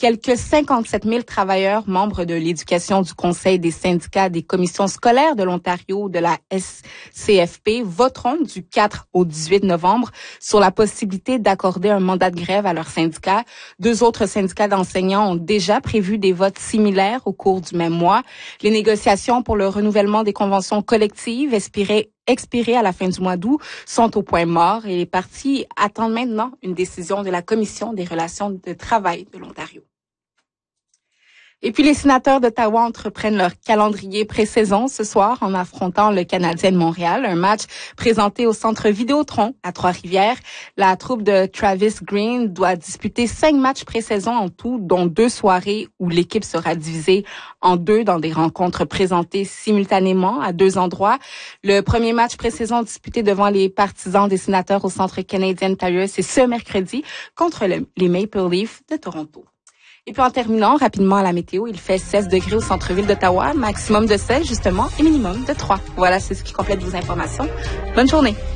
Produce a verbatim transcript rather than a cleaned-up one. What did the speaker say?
Quelques cinquante-sept mille travailleurs membres de l'éducation du Conseil des syndicats des commissions scolaires de l'Ontario de la S C F P voteront du quatre au dix-huit novembre sur la possibilité d'accorder un mandat de grève à leur syndicat. Deux autres syndicats d'enseignants ont déjà prévu des votes similaires au cours du même mois. Les négociations pour le renouvellement des conventions collectives expirées expirées à la fin du mois d'août sont au point mort et les partis attendent maintenant une décision de la Commission des relations de travail de l'Ontario. Et puis, les sénateurs d'Ottawa entreprennent leur calendrier pré-saison ce soir en affrontant le Canadien de Montréal, un match présenté au Centre Vidéotron à Trois-Rivières. La troupe de Travis Green doit disputer cinq matchs pré-saison en tout, dont deux soirées où l'équipe sera divisée en deux dans des rencontres présentées simultanément à deux endroits. Le premier match pré-saison disputé devant les partisans des sénateurs au Centre Canadian Tire, c'est ce mercredi contre le, les Maple Leafs de Toronto. Et puis en terminant rapidement à la météo, il fait seize degrés au centre-ville d'Ottawa, maximum de seize justement et minimum de trois. Voilà, c'est ce qui complète vos informations. Bonne journée.